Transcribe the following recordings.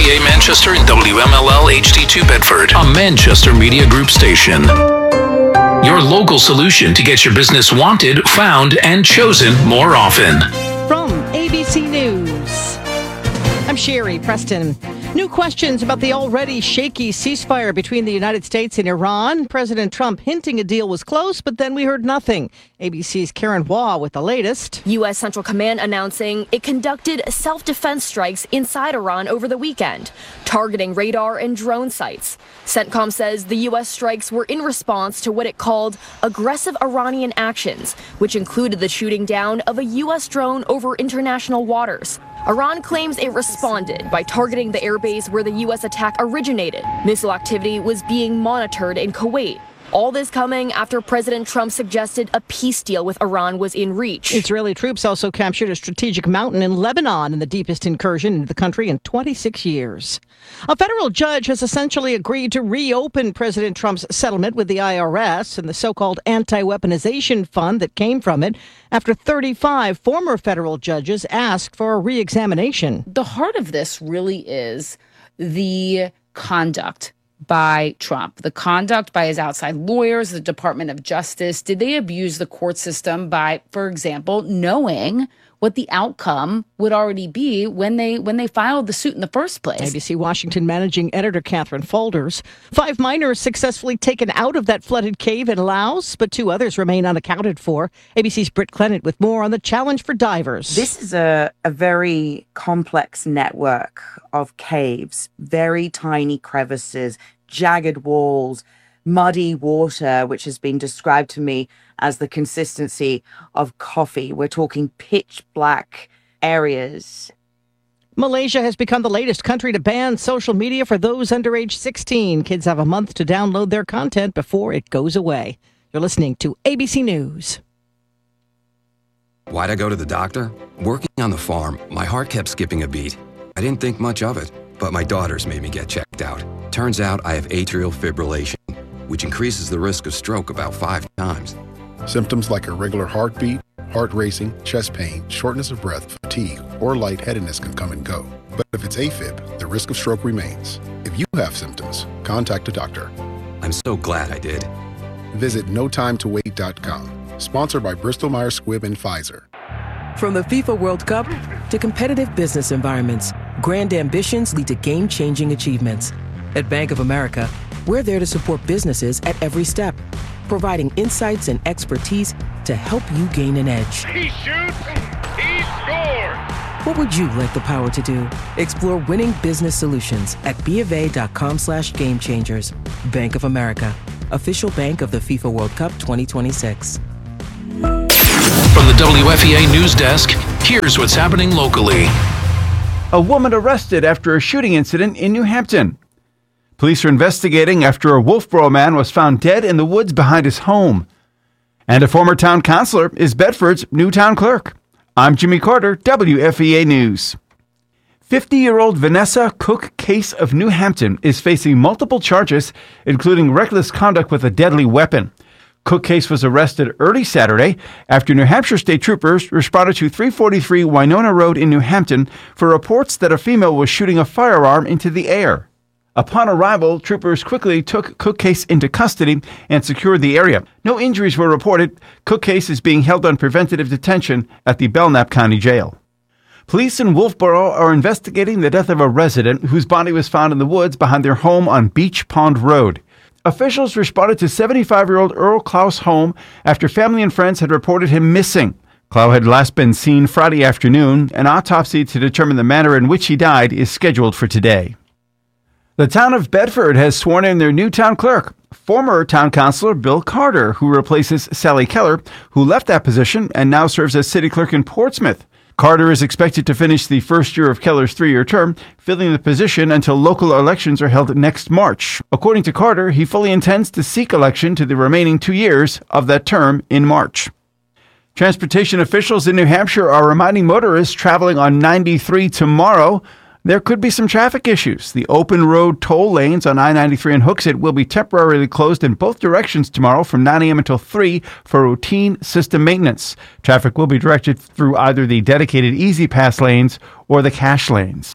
WFEA Manchester and WMLL HD2 Bedford, a Manchester Media Group station. Your local solution to get your business wanted, found, and chosen more often. From ABC News, I'm Sherry Preston. New questions about the already shaky ceasefire between the United States and Iran. President Trump hinting a deal was close, but then we heard nothing. ABC's Karen Waugh with the latest. U.S. Central Command announcing it conducted self-defense strikes inside Iran over the weekend, targeting radar and drone sites. CENTCOM says the U.S. strikes were in response to what it called aggressive Iranian actions, which included the shooting down of a U.S. drone over international waters. Iran claims it responded by targeting the airbase where the U.S. attack originated. Missile activity was being monitored in Kuwait. All this coming after President Trump suggested a peace deal with Iran was in reach. Israeli troops also captured a strategic mountain in Lebanon in the deepest incursion into the country in 26 years. A federal judge has essentially agreed to reopen President Trump's settlement with the IRS and the so-called anti-weaponization fund that came from it after 35 former federal judges asked for a re-examination. The heart of this really is the conduct by Trump, the conduct by his outside lawyers, the Department of Justice. Did they abuse the court system by, for example, knowing what the outcome would already be when they filed the suit in the first place? ABC Washington managing editor Catherine Faulders. 5 miners successfully taken out of that flooded cave in Laos, but 2 others remain unaccounted for. ABC's Britt Clennett with more on the challenge for divers. This is a very complex network of caves, very tiny crevices, jagged walls, muddy water, which has been described to me as the consistency of coffee. We're talking pitch black areas. Malaysia has become the latest country to ban social media for those under age 16. Kids have a month to download their content before it goes away. You're listening to ABC News. Why'd I go to the doctor? Working on the farm, my heart kept skipping a beat. I didn't think much of it, but my daughters made me get checked out. Turns out I have atrial fibrillation, which increases the risk of stroke about 5 times. Symptoms like irregular heartbeat, heart racing, chest pain, shortness of breath, fatigue, or lightheadedness can come and go. But if it's AFib, the risk of stroke remains. If you have symptoms, contact a doctor. I'm so glad I did. Visit notimetowait.com. Sponsored by Bristol-Myers Squibb and Pfizer. From the FIFA World Cup to competitive business environments, grand ambitions lead to game-changing achievements. At Bank of America, we're there to support businesses at every step, providing insights and expertise to help you gain an edge. He shoots, he scores! What would you like the power to do? Explore winning business solutions at BofA.com/gamechangers. Bank of America, official bank of the FIFA World Cup 2026. From the WFEA News Desk, here's what's happening locally. A woman arrested after a shooting incident in New Hampton. Police are investigating after a Wolfboro man was found dead in the woods behind his home. And a former town councilor is Bedford's new town clerk. I'm Jimmy Carter, WFEA News. 50-year-old Vanessa Cook Case of New Hampton is facing multiple charges, including reckless conduct with a deadly weapon. Cook Case was arrested early Saturday after New Hampshire state troopers responded to 343 Winona Road in New Hampton for reports that a female was shooting a firearm into the air. Upon arrival, troopers quickly took Cook Case into custody and secured the area. No injuries were reported. Cook Case is being held on preventative detention at the Belknap County Jail. Police in Wolfboro are investigating the death of a resident whose body was found in the woods behind their home on Beach Pond Road. Officials responded to 75-year-old Earl Klau's home after family and friends had reported him missing. Clow had last been seen Friday afternoon. An autopsy to determine the manner in which he died is scheduled for today. The town of Bedford has sworn in their new town clerk, former town councilor Bill Carter, who replaces Sally Keller, who left that position and now serves as city clerk in Portsmouth. Carter is expected to finish the first year of Keller's 3-year term, filling the position until local elections are held next March. According to Carter, he fully intends to seek election to the remaining 2 years of that term in March. Transportation officials in New Hampshire are reminding motorists traveling on 93 tomorrow there could be some traffic issues. The open road toll lanes on I-93 and Hooksett will be temporarily closed in both directions tomorrow from 9 a.m. until 3 for routine system maintenance. Traffic will be directed through either the dedicated Easy Pass lanes or the cash lanes.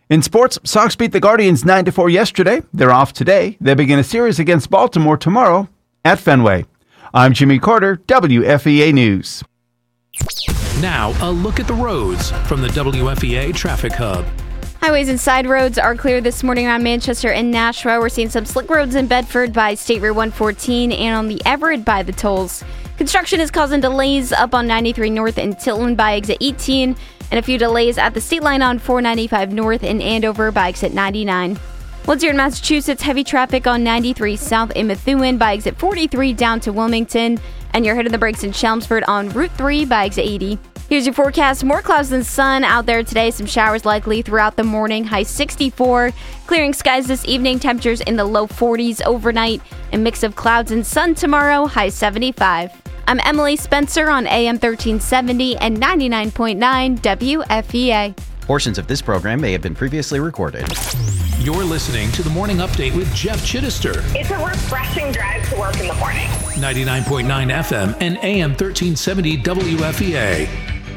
In sports, Sox beat the Guardians 9-4 yesterday. They're off today. They begin a series against Baltimore tomorrow at Fenway. I'm Jimmy Carter, WFEA News. Now, a look at the roads from the WFEA Traffic Hub. Highways and side roads are clear this morning around Manchester and Nashua. We're seeing some slick roads in Bedford by State Route 114 and on the Everett by the tolls. Construction is causing delays up on 93 North in Tilton by exit 18 and a few delays at the state line on 495 North in Andover by exit 99. Once you're in Massachusetts, heavy traffic on 93 South in Methuen by exit 43 down to Wilmington, and you're hitting the brakes in Chelmsford on Route 3 by exit 80. Here's your forecast. More clouds than sun out there today. Some showers likely throughout the morning. High 64. Clearing skies this evening. Temperatures in the low 40s overnight. A mix of clouds and sun tomorrow. High 75. I'm Emily Spencer on AM 1370 and 99.9 WFEA. Portions of this program may have been previously recorded. You're listening to the Morning Update with Jeff Chittister. It's a refreshing drive to work in the morning. 99.9 FM and AM 1370 WFEA.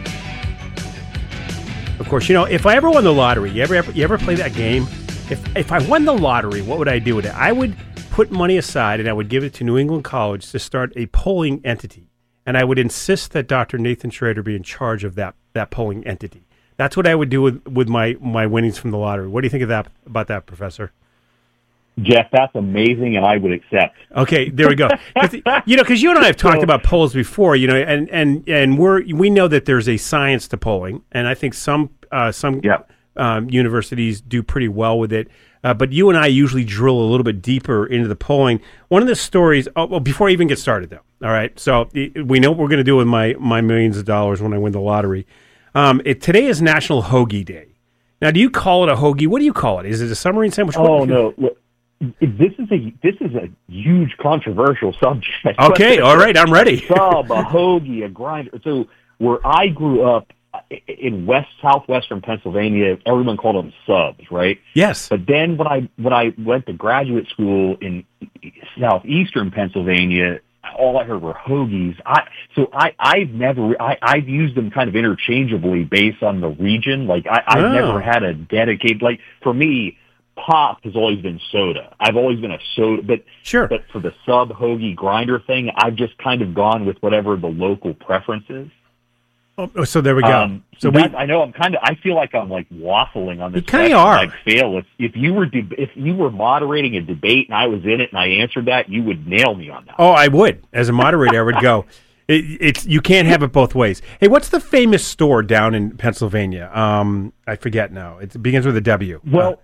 Of course, if I ever won the lottery, you ever play that game? If I won the lottery, what would I do with it? I would put money aside and I would give it to New England College to start a polling entity. And I would insist that Dr. Nathan Schrader be in charge of that polling entity. That's what I would do with my winnings from the lottery. What do you think about that, Professor? Jeff, that's amazing, and I would accept. Okay, there we go. Because you and I have talked about polls before, and we know that there's a science to polling, and I think some universities do pretty well with it. But you and I usually drill a little bit deeper into the polling. One of the stories, before I even get started, though, all right? So we know what we're going to do with my millions of dollars when I win the lottery. Today is National Hoagie Day. Now, do you call it a hoagie? What do you call it? Is it a submarine sandwich? Oh, no. Look, this is a huge controversial subject. Okay, all right, I'm ready. Sub, a hoagie, a grinder. So where I grew up in southwestern Pennsylvania, everyone called them subs, right? Yes. But then when I went to graduate school in southeastern Pennsylvania, all I heard were hoagies. I've used them kind of interchangeably based on the region. Like I've never had a dedicated, like for me, pop has always been soda. I've always been a soda, but sure. But for the sub hoagie grinder thing, I've just kind of gone with whatever the local preference is. Oh, so there we go. I know I feel like I'm like waffling on this. You kind of are. I'd fail if you were moderating a debate and I was in it and I answered that, you would nail me on that. Oh, I would. As a moderator, I would go. You can't have it both ways. Hey, what's the famous store down in Pennsylvania? I forget now. It begins with a W. Well,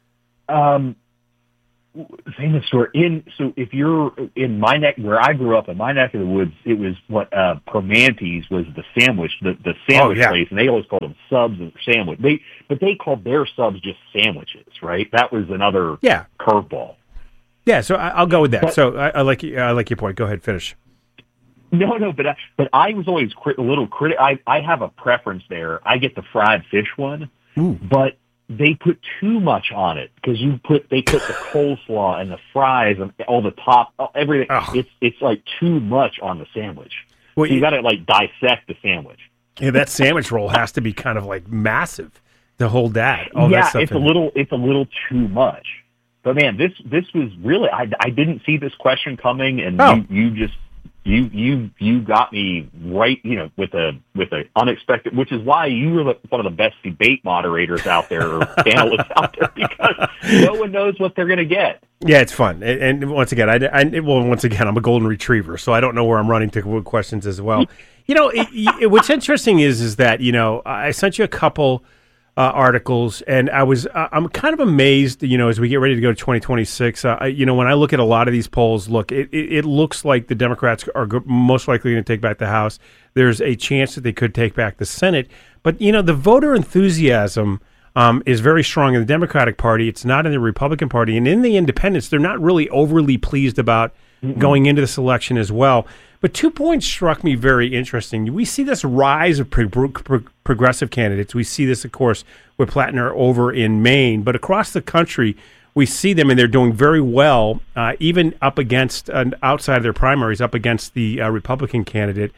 famous store so if you're in my neck where I grew up, in my neck of the woods, it was what Permante's was the sandwich place, and they always called them subs and sandwich. But they called their subs just sandwiches, right? That was another curveball. Yeah, so I'll go with that. I like your point. Go ahead, finish. No, but I was always a little critical. I have a preference there. I get the fried fish one, but they put too much on it because they put the coleslaw and the fries and all the top, everything. Oh. It's like too much on the sandwich. Well, so you got to like dissect the sandwich. Yeah, that sandwich roll has to be kind of like massive to hold that. That stuff it's a little too much. But man, this was really I didn't see this question coming, and you got me right, with a unexpected, which is why you were one of the best debate moderators out there, or analysts out there, because no one knows what they're going to get. Yeah, it's fun. And once again, I'm a golden retriever, so I don't know where I'm running to questions as well. What's interesting is that, I sent you a couple articles, and I'm kind of amazed, as we get ready to go to 2026, when I look at a lot of these polls, it looks like the Democrats are most likely going to take back the House. There's a chance that they could take back the Senate. But, the voter enthusiasm is very strong in the Democratic Party. It's not in the Republican Party. And in the independents, they're not really overly pleased about going into this election as well. But 2 points struck me very interesting. We see this rise of progressive candidates. We see this, of course, with Plattner over in Maine. But across the country, we see them, and they're doing very well, even up against, outside of their primaries, up against the Republican candidate.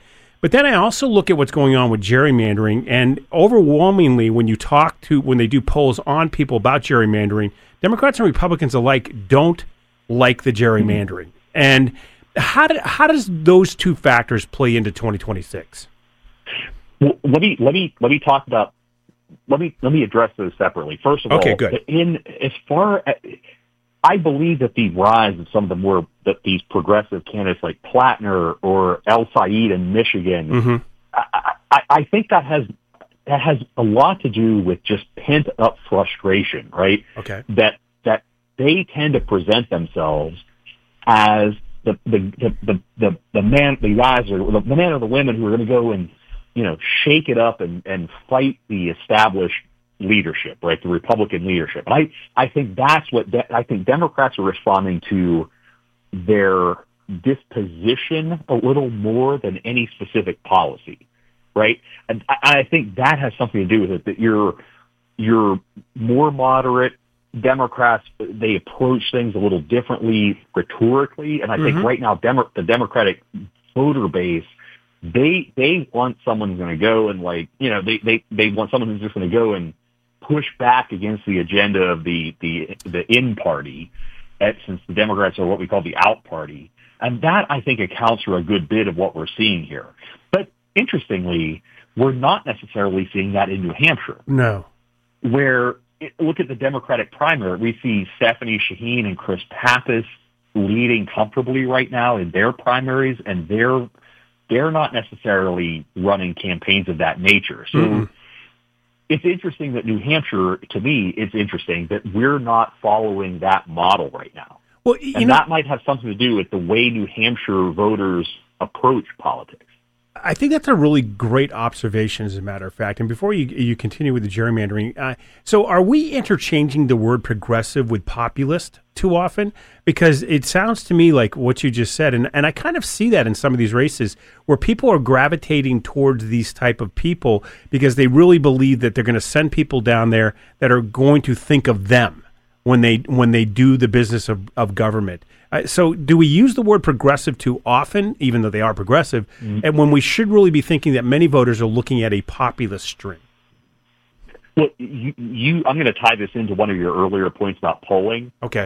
But then I also look at what's going on with gerrymandering, and overwhelmingly, when they do polls on people about gerrymandering, Democrats and Republicans alike don't like the gerrymandering. And how does those two factors play into 2026? Well, let me talk about. Let me address those separately. First of all, good. I believe that the rise of some of these progressive candidates like Plattner or El Said in Michigan, I think that has a lot to do with just pent up frustration, right? Okay. That they tend to present themselves as the man, the guys, or the men or the women who are going to go and shake it up and fight the established leadership, right? The Republican leadership. And I think that's what I think Democrats are responding to their disposition a little more than any specific policy, right? And I think that has something to do with it, that you're more moderate. Democrats, they approach things a little differently rhetorically. And I think right now the Democratic voter base, they want someone who's going to go and they want someone who's just going to go and push back against the agenda of the in party, since the Democrats are what we call the out party. And that, I think, accounts for a good bit of what we're seeing here. But interestingly, we're not necessarily seeing that in New Hampshire. No. Where, look at the Democratic primary. We see Stephanie Shaheen and Chris Pappas leading comfortably right now in their primaries, and they're not necessarily running campaigns of that nature. So it's interesting that New Hampshire, to me, it's interesting that we're not following that model right now. Well, that might have something to do with the way New Hampshire voters approach politics. I think that's a really great observation, as a matter of fact. And before you continue with the gerrymandering, so are we interchanging the word progressive with populist too often? Because it sounds to me like what you just said, and I kind of see that in some of these races where people are gravitating towards these type of people because they really believe that they're going to send people down there that are going to think of them when they do the business of government. So do we use the word progressive too often, even though they are progressive, and when we should really be thinking that many voters are looking at a populist string? Well, I'm going to tie this into one of your earlier points about polling. Okay.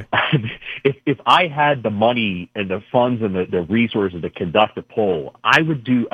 If I had the money and the funds and the resources to conduct a poll, I would do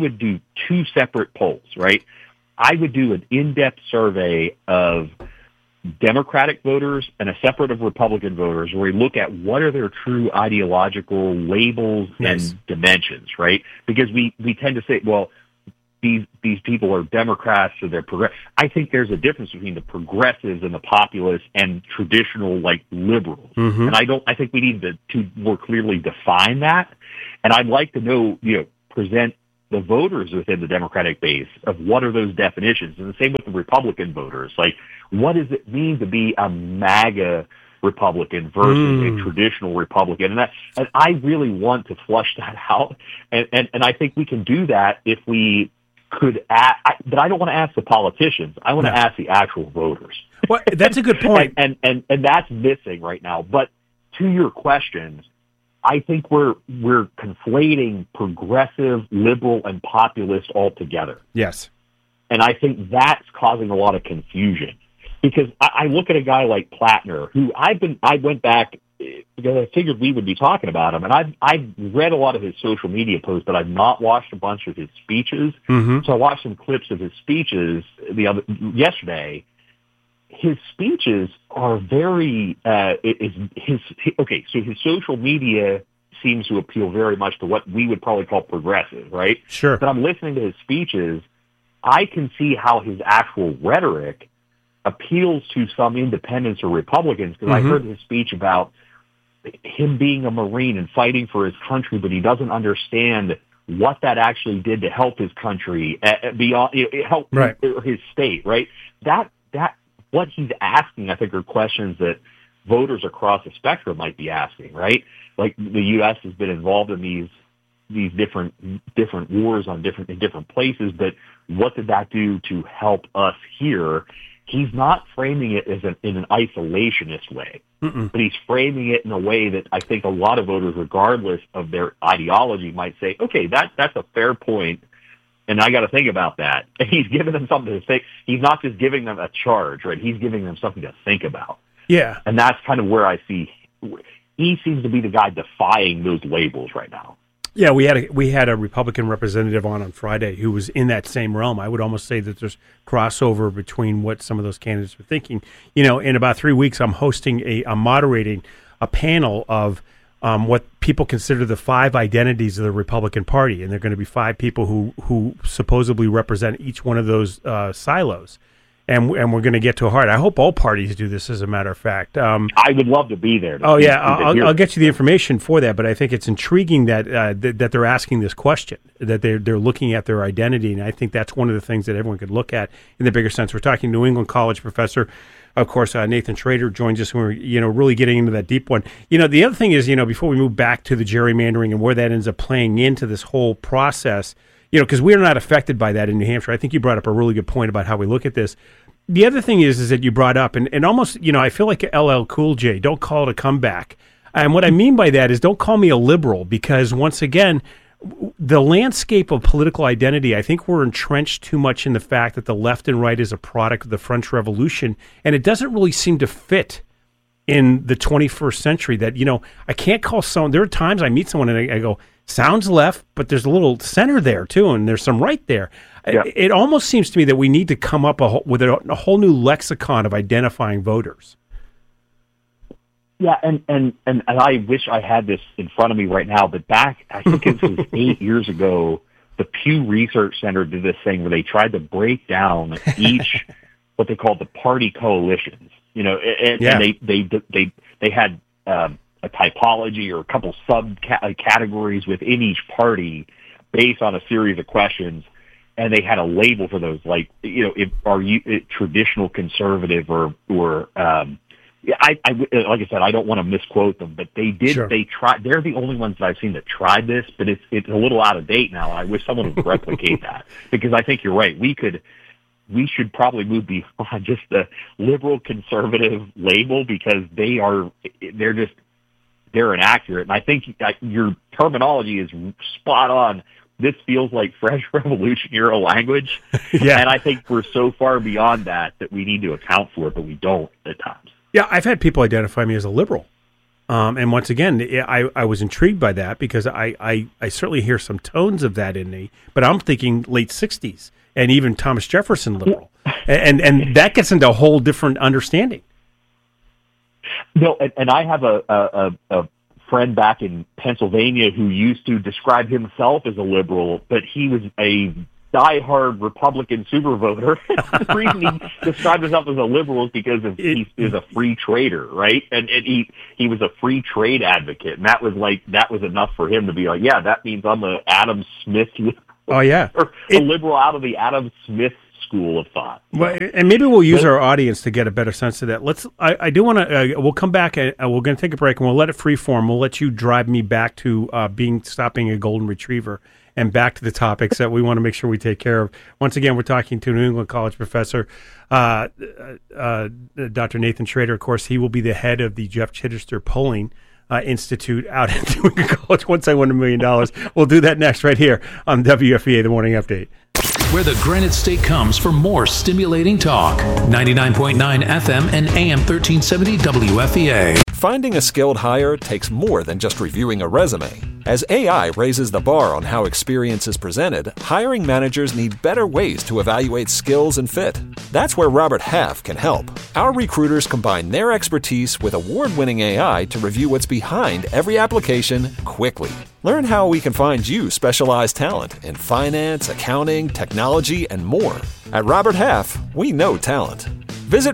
two separate polls, right? I would do an in-depth survey of Democratic voters and a separate of Republican voters, where we look at what are their true ideological labels and dimensions, right? Because we tend to say, well, these people are Democrats or they're progressive. I think there's a difference between the progressives and the populists and traditional liberals. And I think we need to more clearly define that. And I'd like to know, present the voters within the Democratic base of what are those definitions. And the same with the Republican voters. What does it mean to be a MAGA Republican versus a traditional Republican? And I really want to flush that out. And I think we can do that if we could but I don't want to ask the politicians. I want to ask the actual voters. Well, that's a good point. and that's missing right now. But to your question, I think we're conflating progressive, liberal, and populist all together. Yes. And I think that's causing a lot of confusion. Because I look at a guy like Plattner, who I went back because I figured we would be talking about him, and I've read a lot of his social media posts, but I've not watched a bunch of his speeches. So I watched some clips of his speeches yesterday. His speeches are very so his social media seems to appeal very much to what we would probably call progressive, right? Sure. But I'm listening to his speeches. I can see how his actual rhetoric appeals to some independents or Republicans, because I heard his speech about him being a Marine and fighting for his country, but he doesn't understand what that actually did to help his country, beyond help his state, right? That what he's asking, I think, are questions that voters across the spectrum might be asking, right? Like the U.S. has been involved in these different wars in different places, but what did that do to help us here? He's not framing it in an isolationist way, but he's framing it in a way that I think a lot of voters, regardless of their ideology, might say, okay, that's a fair point. And I got to think about that. He's giving them something to think. He's not just giving them a charge, right? He's giving them something to think about. Yeah. And that's kind of where I see he seems to be the guy defying those labels right now. Yeah, we had a Republican representative on Friday who was in that same realm. I would almost say that there's crossover between what some of those candidates were thinking. In about 3 weeks, I'm moderating a panel of what people consider the 5 identities of the Republican Party, and they're going to be 5 people who supposedly represent each one of those silos. And we're going to get to a heart. I hope all parties do this, as a matter of fact. I would love to be there. I'll get you the information for that. But I think it's intriguing that that they're asking this question, that they're looking at their identity, and I think that's one of the things that everyone could look at in the bigger sense. We're talking New England College professor, of course, Nathan Schrader joins us. We're really getting into that deep one. The other thing is before we move back to the gerrymandering and where that ends up playing into this whole process. Because we're not affected by that in New Hampshire. I think you brought up a really good point about how we look at this. The other thing is that you brought up, and almost, I feel like LL Cool J, don't call it a comeback. And what I mean by that is don't call me a liberal, because once again, the landscape of political identity, I think we're entrenched too much in the fact that the left and right is a product of the French Revolution, and it doesn't really seem to fit in the 21st century. That, I can't call someone, there are times I meet someone and I go, sounds left, but there's a little center there too, and there's some right there. Yeah. It almost seems to me that we need to come up with a whole new lexicon of identifying voters. Yeah, and I wish I had this in front of me right now, but back, I think it was 8 years ago, the Pew Research Center did this thing where they tried to break down each, what they called the party coalitions, and they had a typology or a couple subcategories within each party based on a series of questions. And they had a label for those, like, are you traditional conservative or like I said, I don't want to misquote them, but they did. Sure. They tried. They're the only ones that I've seen that tried this, but it's a little out of date now. I wish someone would replicate that, because I think you're right. We should probably move beyond just the liberal conservative label, because they're inaccurate. And I think your terminology is spot on. This feels like French Revolution era language. Yeah. And I think we're so far beyond that we need to account for it, but we don't at times. Yeah, I've had people identify me as a liberal. And once again, I was intrigued by that, because I certainly hear some tones of that in me, but I'm thinking late 60s and even Thomas Jefferson liberal. And that gets into a whole different understanding. No, and I have a friend back in Pennsylvania who used to describe himself as a liberal, but he was a diehard Republican super voter. The reason he described himself as a liberal is because he is a free trader, right? And he was a free trade advocate, and that was enough for him to be like, yeah, that means I'm a Adam Smith. Oh yeah, or a liberal out of the Adam Smith school of thought. Well, and maybe we'll use our audience to get a better sense of that. I do want to. We'll come back. We're going to take a break, and we'll let it free form. We'll let you drive me back to stop being a golden retriever, and back to the topics that we want to make sure we take care of. Once again, we're talking to New England College professor Dr. Nathan Schrader. Of course, he will be the head of the Jeff Chittister Polling Institute out at New England College. Once I win $1 million, we'll do that next right here on WFEA, the Morning Update. Where the Granite State comes for more stimulating talk. 99.9 FM and AM 1370 WFEA. Finding a skilled hire takes more than just reviewing a resume. As AI raises the bar on how experience is presented, hiring managers need better ways to evaluate skills and fit. That's where Robert Half can help. Our recruiters combine their expertise with award-winning AI to review what's behind every application quickly. Learn how we can find you specialized talent in finance, accounting, technology, and more. At Robert Half, we know talent. Visit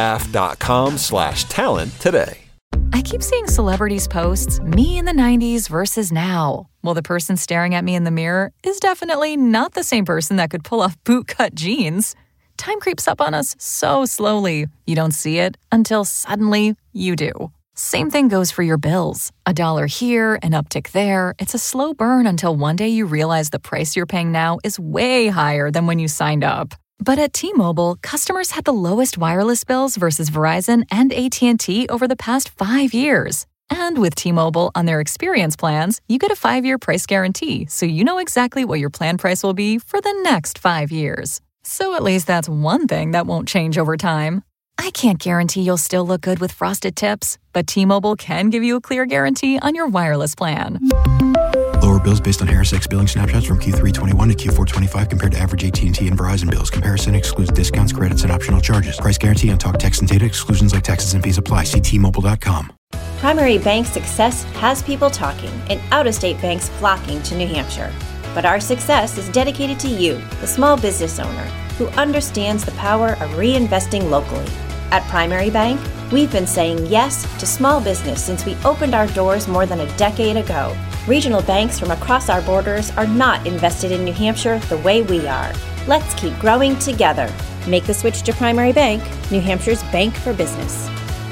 roberthalf.com/talent today. I keep seeing celebrities posts, me in the 90s versus now. Well, the person staring at me in the mirror is definitely not the same person that could pull off bootcut jeans. Time creeps up on us so slowly, you don't see it until suddenly you do. Same thing goes for your bills. $1 here, an uptick there. It's a slow burn until one day you realize the price you're paying now is way higher than when you signed up. But at T-Mobile, customers had the lowest wireless bills versus Verizon and AT&T over the past 5 years. And with T-Mobile on their experience plans, you get a 5-year price guarantee, so you know exactly what your plan price will be for the next 5 years. So at least that's one thing that won't change over time. I can't guarantee you'll still look good with Frosted Tips, but T-Mobile can give you a clear guarantee on your wireless plan. Lower bills based on HarrisX billing snapshots from Q3 21 to Q4 25 compared to average AT&T and Verizon bills. Comparison excludes discounts, credits, and optional charges. Price guarantee on talk, text, and data. Exclusions like taxes and fees apply. See T-Mobile.com. Primary Bank success has people talking and out-of-state banks flocking to New Hampshire. But our success is dedicated to you, the small business owner, who understands the power of reinvesting locally. At Primary Bank, we've been saying yes to small business since we opened our doors more than a decade ago. Regional banks from across our borders are not invested in New Hampshire the way we are. Let's keep growing together. Make the switch to Primary Bank, New Hampshire's bank for business.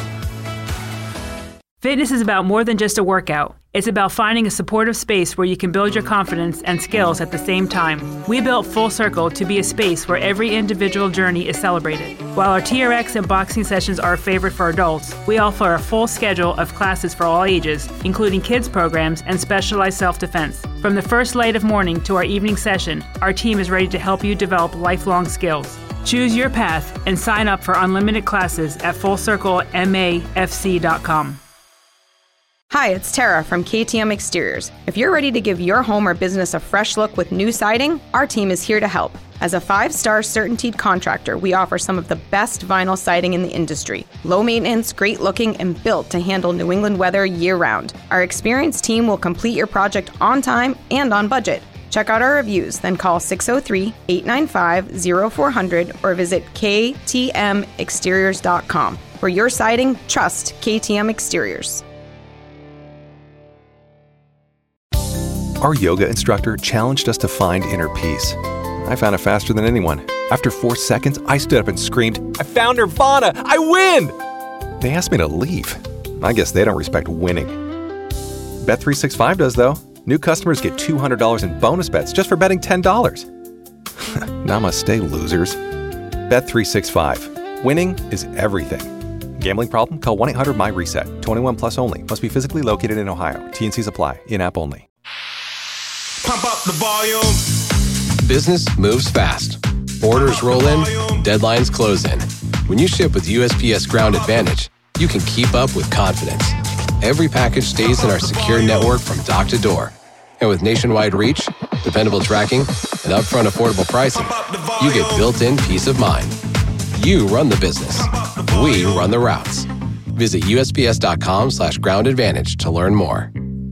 Fitness is about more than just a workout. It's about finding a supportive space where you can build your confidence and skills at the same time. We built Full Circle to be a space where every individual journey is celebrated. While our TRX and boxing sessions are a favorite for adults, we offer a full schedule of classes for all ages, including kids programs and specialized self-defense. From the first light of morning to our evening session, our team is ready to help you develop lifelong skills. Choose your path and sign up for unlimited classes at FullCircleMAFC.com. Hi, it's Tara from KTM Exteriors. If you're ready to give your home or business a fresh look with new siding, our team is here to help. As a 5-star CertainTeed contractor, we offer some of the best vinyl siding in the industry. Low maintenance, great looking, and built to handle New England weather year-round. Our experienced team will complete your project on time and on budget. Check out our reviews, then call 603-895-0400 or visit ktmexteriors.com. For your siding, trust KTM Exteriors. Our yoga instructor challenged us to find inner peace. I found it faster than anyone. After 4 seconds, I stood up and screamed, "I found Nirvana! I win!" They asked me to leave. I guess they don't respect winning. Bet365 does, though. New customers get $200 in bonus bets just for betting $10. Namaste, losers. Bet365. Winning is everything. Gambling problem? Call 1-800-MY-RESET. 21 plus only. Must be physically located in Ohio. T&Cs apply. In-app only. Pump up the volume. Business moves fast. Orders roll in, deadlines close in. When you ship with USPS Ground Advantage, you can keep up with confidence. Every package stays in our secure network from dock to door. And with nationwide reach, dependable tracking, and upfront affordable pricing, you get built-in peace of mind. You run the business. We run the routes. Visit USPS.com/Ground Advantage to learn more.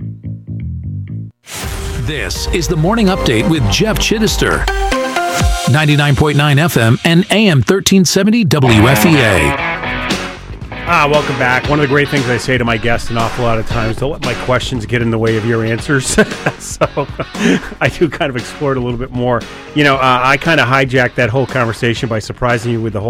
This is the Morning Update with Jeff Chittister. 99.9 FM and AM 1370 WFEA. Welcome back. One of the great things I say to my guests an awful lot of times, don't let my questions get in the way of your answers. So I do kind of explore it a little bit more. You know, I kind of hijacked that whole conversation by surprising you with the whole